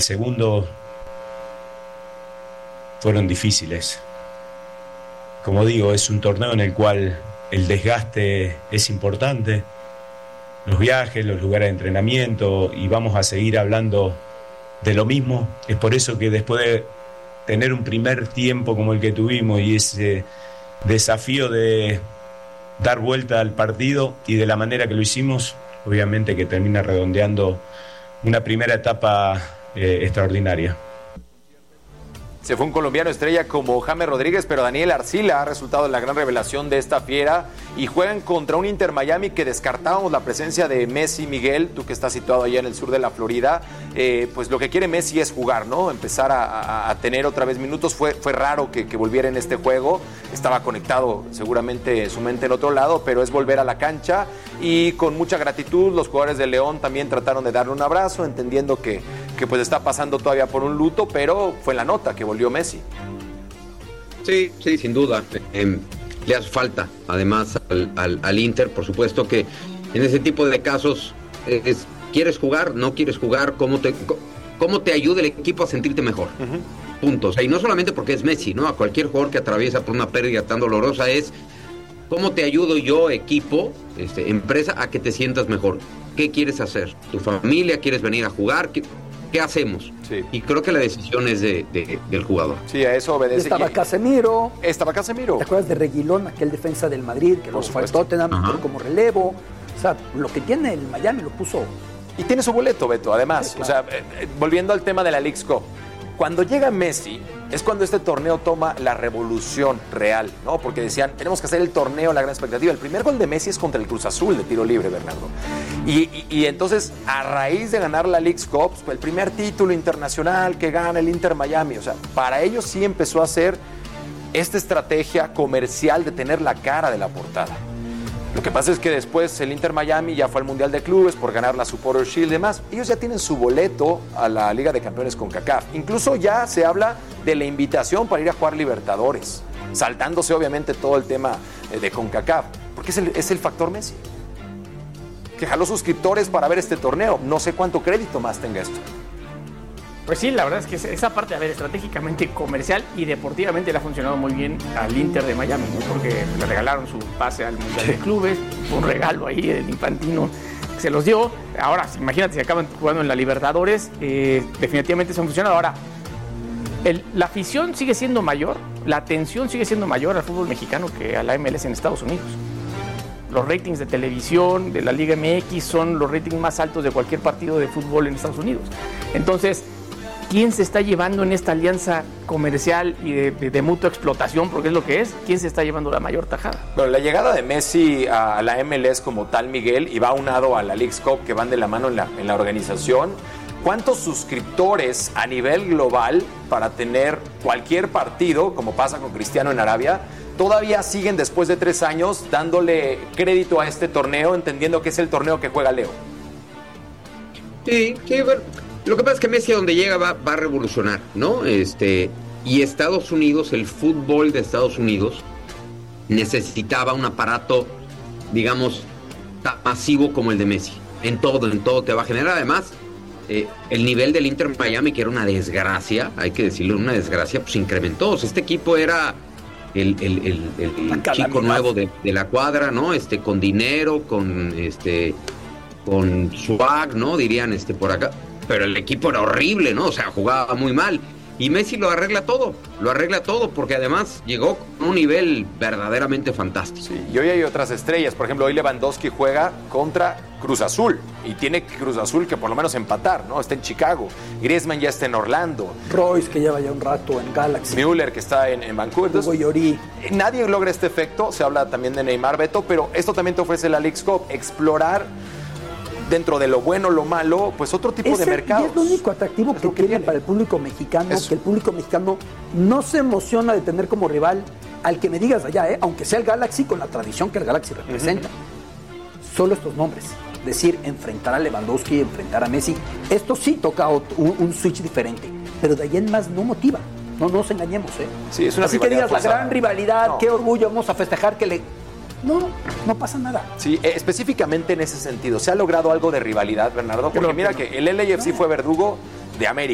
segundos fueron difíciles. Como digo, es un torneo en el cual el desgaste es importante, los viajes, los lugares de entrenamiento, y vamos a seguir hablando de lo mismo. Es por eso que después de tener un primer tiempo como el que tuvimos y ese desafío de dar vuelta al partido y de la manera que lo hicimos, obviamente que termina redondeando una primera etapa extraordinaria. Se fue un colombiano estrella como James Rodríguez, pero Daniel Arcila ha resultado la gran revelación de esta fiera, y juegan contra un Inter Miami que descartábamos la presencia de Messi. Miguel, tú que estás situado allá en el sur de la Florida, pues lo que quiere Messi es jugar, ¿no? Empezar a tener otra vez minutos. Fue raro que volviera en este juego, estaba conectado seguramente su mente en otro lado, pero es volver a la cancha, y con mucha gratitud los jugadores de León también trataron de darle un abrazo, entendiendo que pues está pasando todavía por un luto, pero fue la nota que volvió Messi. Sí, sin duda. Le hace falta, además, al Inter, por supuesto que en ese tipo de casos ¿quieres jugar? ¿No quieres jugar? ¿Cómo te ayuda el equipo a sentirte mejor? Uh-huh. Punto. O sea, y no solamente porque es Messi, ¿no? A cualquier jugador que atraviesa por una pérdida tan dolorosa es ¿cómo te ayudo yo, equipo, empresa, a que te sientas mejor? ¿Qué quieres hacer? ¿Tu familia? ¿Quieres venir a jugar? ¿Qué hacemos? Sí. Y creo que la decisión es del jugador. Sí, a eso obedece. Estaba Casemiro. ¿Te acuerdas de Reguilón, aquel defensa del Madrid, que los faltó Tottenham como relevo? O sea, lo que tiene el Miami lo puso. Y tiene su boleto, Beto, además. Sí, claro. O sea, volviendo al tema de la Leagues Cup, cuando llega Messi es cuando este torneo toma la revolución real, ¿no? Porque decían, tenemos que hacer el torneo, la gran expectativa. El primer gol de Messi es contra el Cruz Azul de tiro libre, Bernardo. Y entonces, a raíz de ganar la Leagues Cup, el primer título internacional que gana el Inter Miami, o sea, para ellos sí empezó a hacer esta estrategia comercial de tener la cara de la portada. Lo que pasa es que después el Inter Miami ya fue al Mundial de Clubes por ganar la Supporters Shield y demás. Ellos ya tienen su boleto a la Liga de Campeones CONCACAF. Incluso ya se habla de la invitación para ir a jugar Libertadores, saltándose obviamente todo el tema de CONCACAF, porque es el factor Messi, que jaló suscriptores para ver este torneo. No sé cuánto crédito más tenga esto. Pues sí, la verdad es que esa parte, estratégicamente comercial y deportivamente le ha funcionado muy bien al Inter de Miami, ¿no? Porque le regalaron su pase al Mundial de Clubes, un regalo ahí del Infantino que se los dio. Ahora, imagínate, si acaban jugando en la Libertadores, definitivamente se ha funcionado. Ahora, la afición sigue siendo mayor, la atención sigue siendo mayor al fútbol mexicano que a la MLS en Estados Unidos. Los ratings de televisión de la Liga MX son los ratings más altos de cualquier partido de fútbol en Estados Unidos. Entonces, ¿quién se está llevando en esta alianza comercial y de mutua explotación, porque es lo que es? ¿Quién se está llevando la mayor tajada? Bueno, la llegada de Messi a la MLS como tal, Miguel, y va aunado a la Leagues Cup, que van de la mano en la organización. ¿Cuántos suscriptores a nivel global para tener cualquier partido, como pasa con Cristiano en Arabia, todavía siguen después de 3 años dándole crédito a este torneo, entendiendo que es el torneo que juega Leo? Sí, bueno. Lo que pasa es que Messi a donde llega va a revolucionar, ¿no? Y Estados Unidos, el fútbol de Estados Unidos necesitaba un aparato, digamos, tan masivo como el de Messi. En todo te va a generar. Además, el nivel del Inter Miami, que era una desgracia, hay que decirlo, una desgracia, pues incrementó. O sea, este equipo era el chico nuevo de la cuadra, ¿no? Con dinero, con swag, ¿no? Dirían por acá. Pero el equipo era horrible, ¿no? O sea, jugaba muy mal. Y Messi lo arregla todo, porque además llegó con un nivel verdaderamente fantástico. Sí, y hoy hay otras estrellas. Por ejemplo, hoy Lewandowski juega contra Cruz Azul, y tiene Cruz Azul que por lo menos empatar, ¿no? Está en Chicago. Griezmann ya está en Orlando. Royce, que lleva ya un rato en Galaxy. Müller, que está en Vancouver. Hugo Lloris. Nadie logra este efecto. Se habla también de Neymar, Beto, pero esto también te ofrece la Leagues Cup, explorar dentro de lo bueno, lo malo, pues otro tipo de mercado. Y es lo único atractivo que tiene para el público mexicano, que el público mexicano no se emociona de tener como rival al que me digas allá, aunque sea el Galaxy, con la tradición que el Galaxy representa. Solo estos nombres. Es decir, enfrentar a Lewandowski, enfrentar a Messi, esto sí toca un switch diferente, pero de ahí en más no motiva. No nos engañemos, Sí, es una así que digas forzada. La gran rivalidad, qué orgullo, vamos a festejar que le... No pasa nada. Sí, específicamente en ese sentido, ¿se ha logrado algo de rivalidad, Bernardo? Porque mira que el LAFC fue verdugo de América.